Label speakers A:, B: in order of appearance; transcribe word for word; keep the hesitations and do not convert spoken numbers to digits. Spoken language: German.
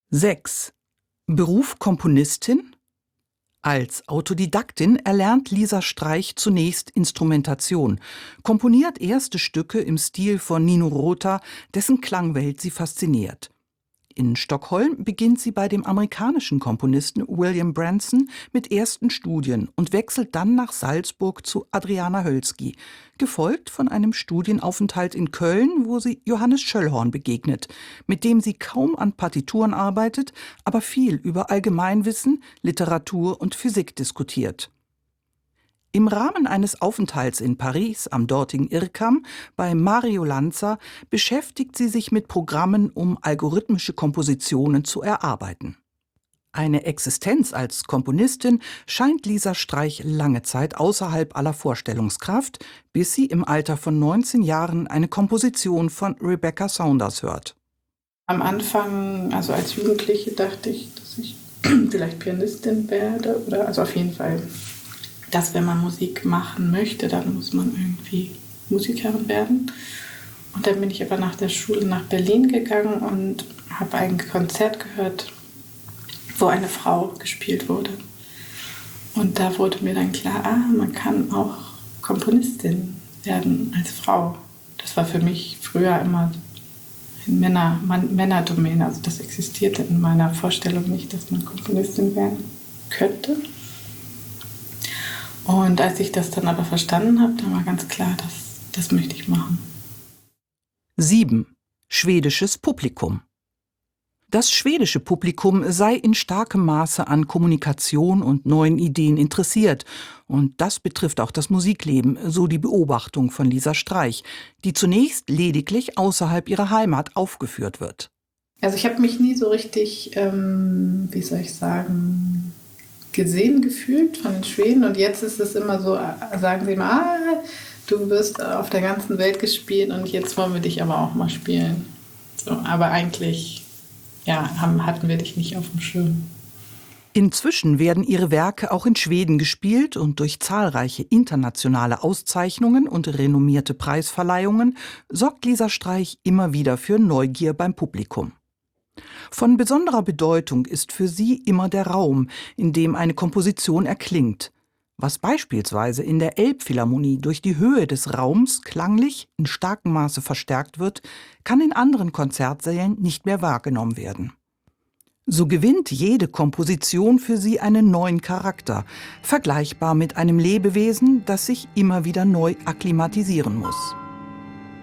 A: sechs. Beruf Komponistin? Als Autodidaktin erlernt Lisa Streich zunächst Instrumentation, komponiert erste Stücke im Stil von Nino Rota, dessen Klangwelt sie fasziniert. In Stockholm beginnt sie bei dem amerikanischen Komponisten William Branson mit ersten Studien und wechselt dann nach Salzburg zu Adriana Hölzky, gefolgt von einem Studienaufenthalt in Köln, wo sie Johannes Schöllhorn begegnet, mit dem sie kaum an Partituren arbeitet, aber viel über Allgemeinwissen, Literatur und Physik diskutiert. Im Rahmen eines Aufenthalts in Paris am dortigen I R C A M bei Mario Lanza beschäftigt sie sich mit Programmen, um algorithmische Kompositionen zu erarbeiten. Eine Existenz als Komponistin scheint Lisa Streich lange Zeit außerhalb aller Vorstellungskraft, bis sie im Alter von neunzehn Jahren eine Komposition von Rebecca Saunders hört.
B: Am Anfang, also als Jugendliche, dachte ich, dass ich vielleicht Pianistin werde, oder also auf jeden Fall, dass wenn man Musik machen möchte, dann muss man irgendwie Musikerin werden. Und dann bin ich aber nach der Schule nach Berlin gegangen und habe ein Konzert gehört, wo eine Frau gespielt wurde. Und da wurde mir dann klar, ah, man kann auch Komponistin werden als Frau. Das war für mich früher immer eine Männer, Männerdomäne. Also das existierte in meiner Vorstellung nicht, dass man Komponistin werden könnte. Und als ich das dann aber verstanden habe, dann war ganz klar, das, das möchte ich machen.
A: sieben. Schwedisches Publikum. Das schwedische Publikum sei in starkem Maße an Kommunikation und neuen Ideen interessiert. Und das betrifft auch das Musikleben, so die Beobachtung von Lisa Streich, die zunächst lediglich außerhalb ihrer Heimat aufgeführt wird.
B: Also ich habe mich nie so richtig, ähm, wie soll ich sagen, gesehen gefühlt von den Schweden. Und jetzt ist es immer so, sagen sie immer, ah, du wirst auf der ganzen Welt gespielt und jetzt wollen wir dich aber auch mal spielen. So, aber eigentlich ja, haben, hatten wir dich nicht auf dem Schirm.
A: Inzwischen werden ihre Werke auch in Schweden gespielt und durch zahlreiche internationale Auszeichnungen und renommierte Preisverleihungen sorgt Lisa Streich immer wieder für Neugier beim Publikum. Von besonderer Bedeutung ist für sie immer der Raum, in dem eine Komposition erklingt. Was beispielsweise in der Elbphilharmonie durch die Höhe des Raums klanglich in starkem Maße verstärkt wird, kann in anderen Konzertsälen nicht mehr wahrgenommen werden. So gewinnt jede Komposition für sie einen neuen Charakter, vergleichbar mit einem Lebewesen, das sich immer wieder neu akklimatisieren muss.